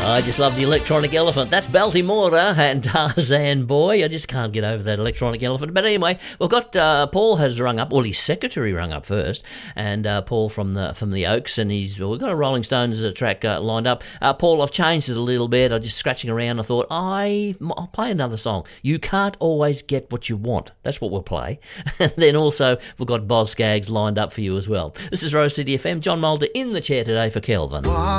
I just love the Electronic Elephant. That's Baltimora and Tarzan Boy. I just can't get over that Electronic Elephant. But anyway, we've got Paul has rung up. Well, his secretary rung up first, and Paul from the Oaks, and we've got a Rolling Stones track lined up. Paul, I've changed it a little bit. I'm just scratching around. I thought I'll play another song. You Can't Always Get What You Want. That's what we'll play. And then also we've got Boz Skaggs lined up for you as well. This is Rose City FM. John Mulder in the chair today for Kelvin.